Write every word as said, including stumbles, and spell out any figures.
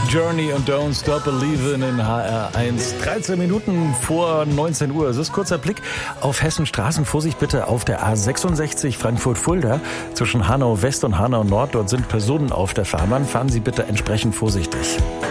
Journey und Don't Stop Believin' in H R eins. dreizehn Minuten vor neunzehn Uhr. Es ist kurzer Blick auf Hessenstraßen. Vorsicht bitte auf der A sechsundsechzig Frankfurt-Fulda zwischen Hanau West und Hanau Nord. Dort sind Personen auf der Fahrbahn. Fahren Sie bitte entsprechend vorsichtig.